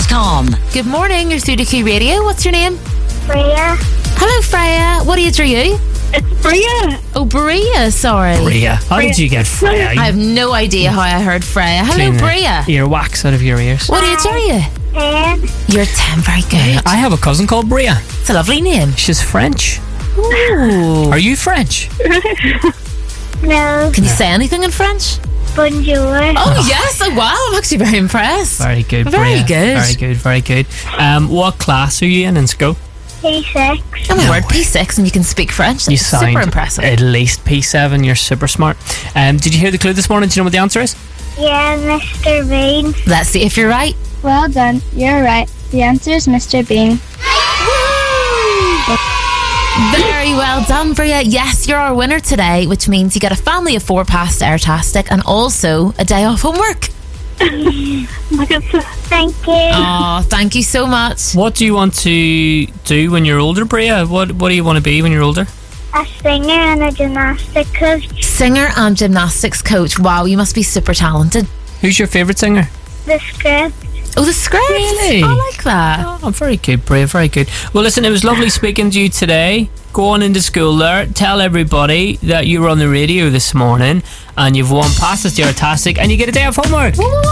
freya.com. Good morning, you're through to Q Radio. What's your name? Freya. Hello, Freya. What age are you? It's Freya. Oh, Bria, sorry. Bria. How did you get Freya? I have no idea how I heard Freya. Hello, Clean the Bria. earwax out of your ears. What age are you? 10. You're 10, very good. I have a cousin called Bria. It's a lovely name. She's French. Ooh. Are you French? No. Can you say anything in French? Bonjour. Oh, yes. Oh, wow. I'm actually very impressed. Very good, Very Bria. good. Very good, very good. What class are you in school? P6. Oh my word, P6 and you can speak French. You That's sound super impressive. at least P7. You're super smart. Did you hear the clue this morning? Do you know what the answer is? Yeah, Mr. Bean. Let's see if you're right. Well done. You're right. The answer is Mr. Bean. Very well done, Bria. Yes, you're our winner today, which means you get a family of 4 pass to Airtastic and also a day off homework. Thank you. Oh, thank you so much. What do you want to do when you're older, Bria? What do you want to be when you're older? A singer and a gymnastic coach. Singer and gymnastics coach. Wow, you must be super talented. Who's your favourite singer? The script. Oh, the script. Really? I like that. Oh, very good, Bria, very good. Well, listen, it was lovely speaking to you today. Go on into school there. Tell everybody that you were on the radio this morning and you've won passes to Airtastic and you get a day of homework.